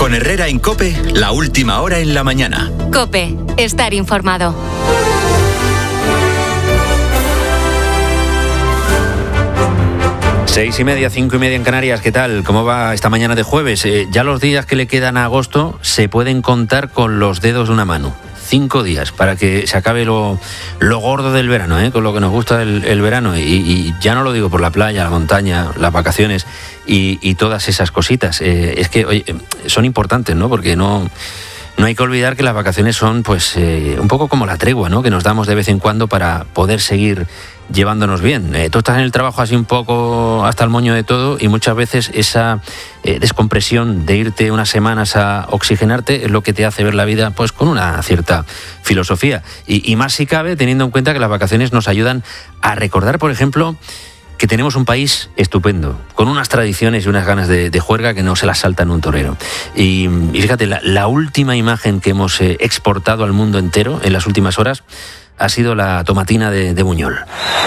Con Herrera en COPE, la última hora en la mañana. COPE, estar informado. Seis y media, 5:30 en Canarias. ¿Qué tal? ¿Cómo va esta mañana de jueves? Ya los días que le quedan a agosto se pueden contar con los dedos de una mano. 5 días para que se acabe lo gordo del verano, con lo que nos gusta el verano. Y ya no lo digo por la playa, la montaña, las vacaciones y todas esas cositas. Es que oye, son importantes, ¿no? Porque no hay que olvidar que las vacaciones son pues un poco como la tregua, ¿no? Que nos damos de vez en cuando para poder seguir llevándonos bien. Tú estás en el trabajo así un poco hasta el moño de todo y muchas veces esa descompresión de irte unas semanas a oxigenarte es lo que te hace ver la vida pues con una cierta filosofía. Y más si cabe teniendo en cuenta que las vacaciones nos ayudan a recordar, por ejemplo, que tenemos un país estupendo, con unas tradiciones y unas ganas de juerga que no se las saltan un torero. Y fíjate, la última imagen que hemos exportado al mundo entero en las últimas horas ha sido la tomatina de Buñol.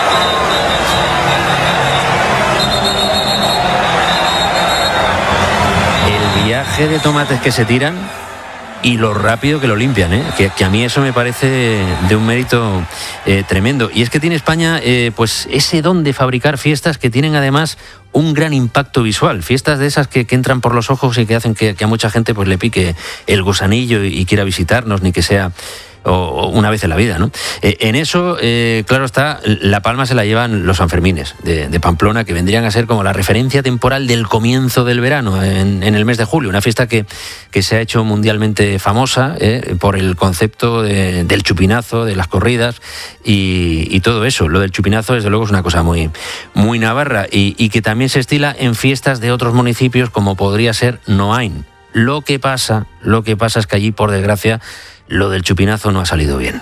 El viaje de tomates que se tiran y lo rápido que lo limpian, que a mí eso me parece de un mérito tremendo. Y es que tiene España pues ese don de fabricar fiestas que tienen además un gran impacto visual, fiestas de esas que entran por los ojos y que hacen que a mucha gente pues le pique el gusanillo y quiera visitarnos, ni que sea o una vez en la vida, ¿no? En eso, claro está, la palma se la llevan los Sanfermines de Pamplona, que vendrían a ser como la referencia temporal del comienzo del verano en el mes de julio, una fiesta que se ha hecho mundialmente famosa por el concepto del chupinazo, de las corridas y todo eso. Lo del chupinazo, desde luego, es una cosa muy, muy navarra y que también se estila en fiestas de otros municipios, como podría ser Noain. Lo que pasa es que allí, por desgracia, lo del chupinazo no ha salido bien.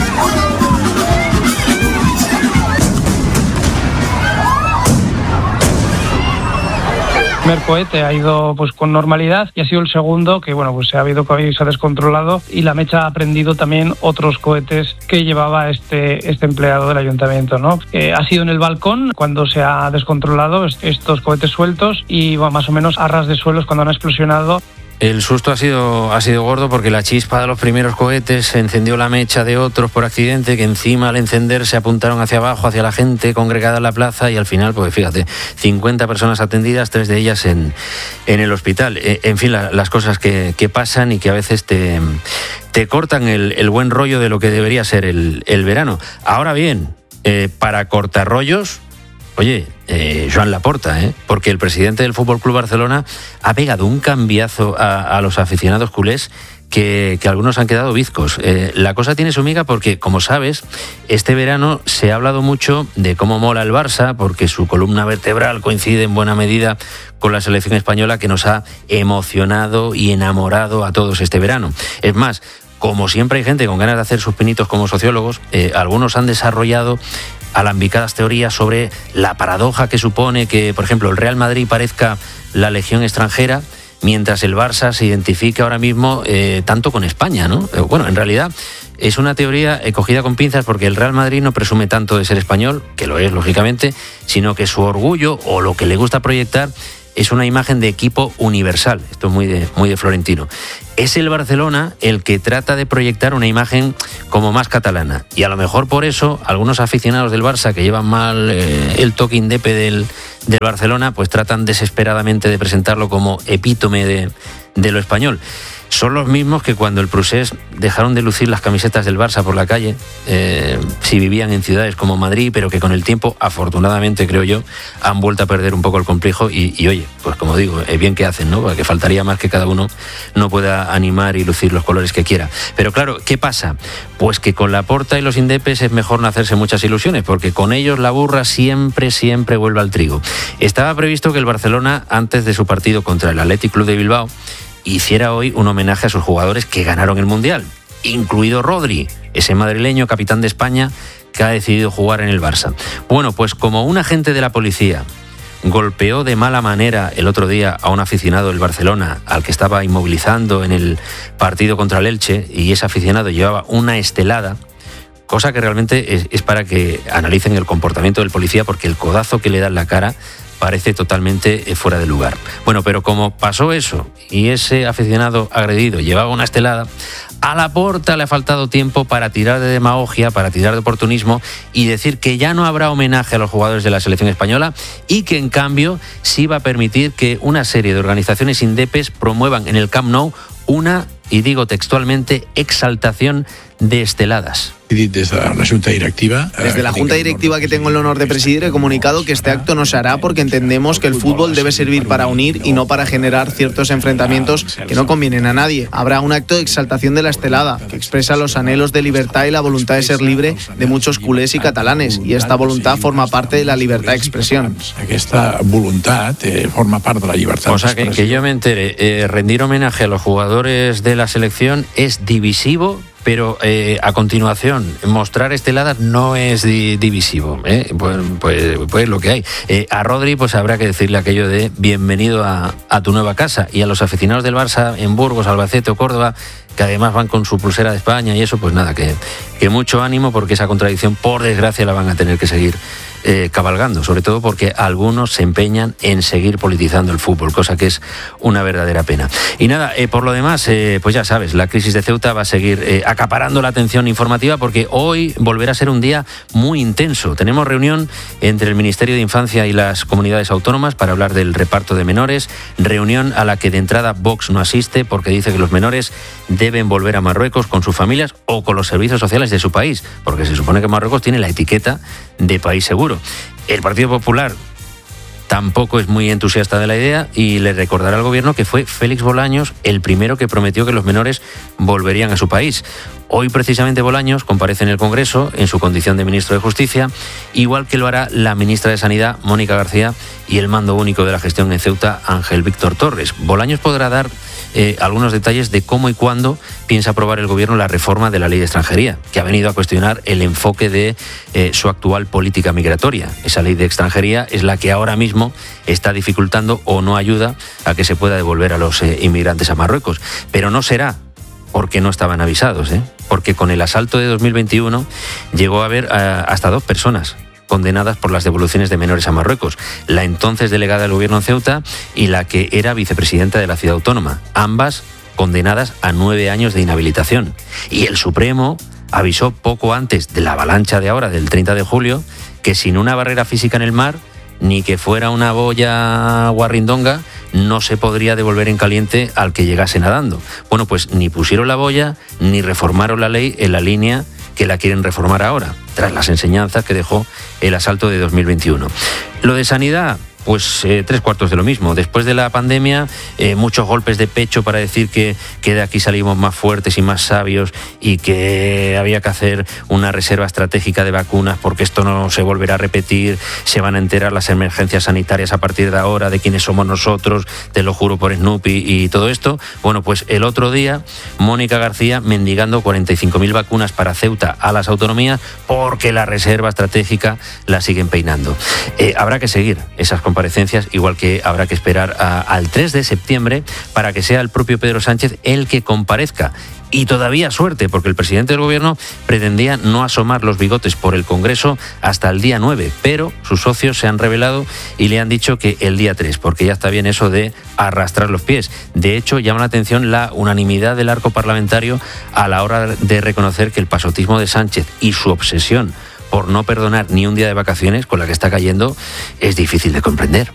El primer cohete ha ido pues con normalidad y ha sido el segundo que pues se ha descontrolado y la mecha ha prendido también otros cohetes que llevaba este empleado del ayuntamiento, ¿no? Ha sido en el balcón cuando se ha descontrolado estos cohetes sueltos y más o menos a ras de suelos cuando han explosionado. El susto ha sido gordo porque la chispa de los primeros cohetes encendió la mecha de otros por accidente, que encima al encender se apuntaron hacia abajo, hacia la gente congregada en la plaza y al final, pues fíjate, 50 personas atendidas, 3 de ellas en el hospital. En fin, las cosas que pasan y que a veces te cortan el buen rollo de lo que debería ser el verano. Ahora bien, para cortar rollos, oye, Joan Laporta, porque el presidente del Fútbol Club Barcelona ha pegado un cambiazo a los aficionados culés que algunos han quedado bizcos. La cosa tiene su miga porque, como sabes, este verano se ha hablado mucho de cómo mola el Barça, porque su columna vertebral coincide en buena medida con la selección española, que nos ha emocionado y enamorado a todos este verano. Es más, como siempre hay gente con ganas de hacer sus pinitos como sociólogos, algunos han desarrollado alambicadas teorías sobre la paradoja que supone que, por ejemplo, el Real Madrid parezca la legión extranjera, mientras el Barça se identifica ahora mismo tanto con España, ¿no? Bueno, en realidad es una teoría cogida con pinzas porque el Real Madrid no presume tanto de ser español, que lo es, lógicamente, sino que su orgullo o lo que le gusta proyectar es una imagen de equipo universal. Esto es muy de Florentino. Es el Barcelona el que trata de proyectar una imagen como más catalana. Y a lo mejor por eso algunos aficionados del Barça que llevan mal el toque indepe del Barcelona, pues tratan desesperadamente de presentarlo como epítome de lo español. Son los mismos que cuando el Prusés dejaron de lucir las camisetas del Barça por la calle, si vivían en ciudades como Madrid, pero que con el tiempo, afortunadamente creo yo, han vuelto a perder un poco el complejo y oye, pues como digo, bien que hacen, ¿no? Porque faltaría más que cada uno no pueda animar y lucir los colores que quiera. Pero claro, ¿qué pasa? Pues que con Laporta y los indepes es mejor no hacerse muchas ilusiones, porque con ellos la burra siempre vuelve al trigo. Estaba previsto que el Barcelona, antes de su partido contra el Athletic Club de Bilbao, hiciera hoy un homenaje a sus jugadores que ganaron el Mundial, incluido Rodri, ese madrileño capitán de España que ha decidido jugar en el Barça. Bueno, pues como un agente de la policía golpeó de mala manera el otro día a un aficionado del Barcelona al que estaba inmovilizando en el partido contra el Elche, y ese aficionado llevaba una estelada, cosa que realmente es para que analicen el comportamiento del policía, porque el codazo que le da en la cara parece totalmente fuera de lugar. Bueno, pero como pasó eso y ese aficionado agredido llevaba una estelada, a Laporta le ha faltado tiempo para tirar de demagogia, para tirar de oportunismo y decir que ya no habrá homenaje a los jugadores de la selección española y que en cambio sí va a permitir que una serie de organizaciones indepes promuevan en el Camp Nou una, y digo textualmente, exaltación de esteladas. Desde la Junta Directiva. Desde la Junta Directiva que tengo el honor de presidir he comunicado que este acto no se hará porque entendemos que el fútbol debe servir para unir y no para generar ciertos enfrentamientos que no convienen a nadie. Habrá un acto de exaltación de la estelada que expresa los anhelos de libertad y la voluntad de ser libre de muchos culés y catalanes, y esta voluntad forma parte de la libertad de expresión. Esta voluntad forma parte de la libertad. O sea, que yo me entere, rendir homenaje a los jugadores de la selección es divisivo, pero a continuación mostrar esteladas no es divisivo, ¿eh? Pues lo que hay. A Rodri pues habrá que decirle aquello de bienvenido a tu nueva casa, y a los aficionados del Barça en Burgos, Albacete o Córdoba, que además van con su pulsera de España y eso, pues nada, que mucho ánimo, porque esa contradicción, por desgracia, la van a tener que seguir cabalgando, sobre todo porque algunos se empeñan en seguir politizando el fútbol, cosa que es una verdadera pena. Y nada, por lo demás, pues ya sabes, la crisis de Ceuta va a seguir acaparando la atención informativa, porque hoy volverá a ser un día muy intenso. Tenemos reunión entre el Ministerio de Infancia y las comunidades autónomas para hablar del reparto de menores, reunión a la que de entrada Vox no asiste porque dice que los menores deben volver a Marruecos con sus familias o con los servicios sociales de su país, porque se supone que Marruecos tiene la etiqueta de país seguro. El Partido Popular tampoco es muy entusiasta de la idea y le recordará al gobierno que fue Félix Bolaños el primero que prometió que los menores volverían a su país. Hoy precisamente Bolaños comparece en el Congreso en su condición de ministro de Justicia, igual que lo hará la ministra de Sanidad, Mónica García, y el mando único de la gestión en Ceuta, Ángel Víctor Torres. Bolaños podrá dar algunos detalles de cómo y cuándo piensa aprobar el gobierno la reforma de la ley de extranjería, que ha venido a cuestionar el enfoque de su actual política migratoria. Esa ley de extranjería es la que ahora mismo está dificultando o no ayuda a que se pueda devolver a los inmigrantes a Marruecos. Pero no será porque no estaban avisados, porque con el asalto de 2021 llegó a haber hasta 2 personas condenadas por las devoluciones de menores a Marruecos, la entonces delegada del gobierno en Ceuta y la que era vicepresidenta de la ciudad autónoma, ambas condenadas a 9 años de inhabilitación. Y el Supremo avisó poco antes de la avalancha de ahora, del 30 de julio, que sin una barrera física en el mar, ni que fuera una boya guarrindonga, no se podría devolver en caliente al que llegase nadando. Bueno, pues ni pusieron la boya, ni reformaron la ley en la línea que la quieren reformar ahora, tras las enseñanzas que dejó el asalto de 2021. Lo de sanidad, pues 3/4 de lo mismo. Después de la pandemia, muchos golpes de pecho para decir que de aquí salimos más fuertes y más sabios y que había que hacer una reserva estratégica de vacunas porque esto no se volverá a repetir, se van a enterar las emergencias sanitarias a partir de ahora de quiénes somos nosotros, te lo juro por Snoopy y todo esto. Bueno, pues el otro día, Mónica García mendigando 45.000 vacunas para Ceuta a las autonomías porque la reserva estratégica la siguen peinando. Habrá que seguir esas comparecencias, igual que habrá que esperar al 3 de septiembre para que sea el propio Pedro Sánchez el que comparezca. Y todavía suerte, porque el presidente del gobierno pretendía no asomar los bigotes por el Congreso hasta el día 9, pero sus socios se han revelado y le han dicho que el día 3, porque ya está bien eso de arrastrar los pies. De hecho, llama la atención la unanimidad del arco parlamentario a la hora de reconocer que el pasotismo de Sánchez y su obsesión por no perdonar ni un día de vacaciones con la que está cayendo es difícil de comprender.